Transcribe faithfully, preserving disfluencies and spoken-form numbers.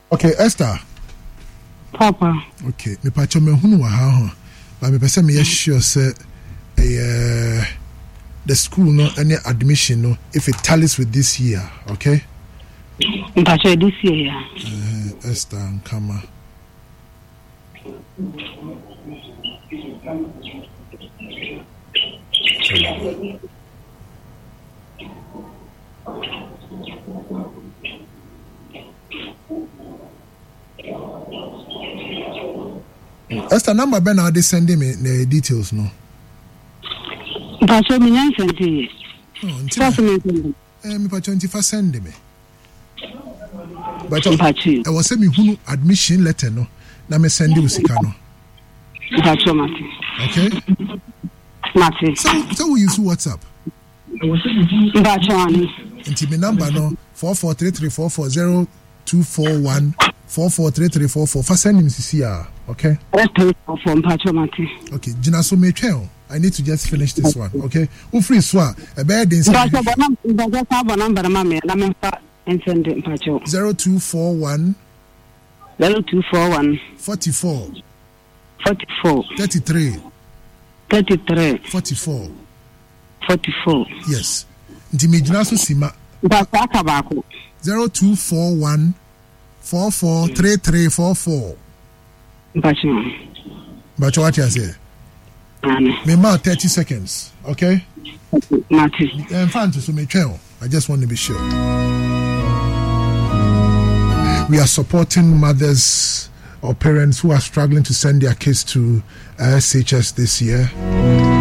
Okay, Esther. Papa. Okay, me pacho me hunu wa ha. But me pese me sure say eh the school no any admission no if it tallies with this year, okay? Pacho this year. Uh, Esther Nkama. Esther, number Ben are they sending me the details no? Pacho me yan send you. Oh, until eh me pacho until send me. But I was saying me admission letter no. Na me send you sika no. Pacho Mati. Okay? Mati. So so we use WhatsApp. Pacho ani. Until me number no four four three three four four zero two four one four four three three four four. For send him C C R, okay? From Pacho Mati. Okay, Jina so me tell. I need to just finish this one, okay? Who free swa a bad inside. Pacho bonam Pacho sabo number mama na me fa send Pacho. zero two four one zero two four one forty-four forty-four thirty-three thirty-three forty-four forty-four. Yes. Nti me Jina so sima. Pacho akabako. zero two four one four four three three four four. Pacho. Pacho what you say? Me ma thirty seconds, okay? Mati. And fancy so me tell. I just want to be sure. We are supporting mothers or parents who are struggling to send their kids to S H S this year.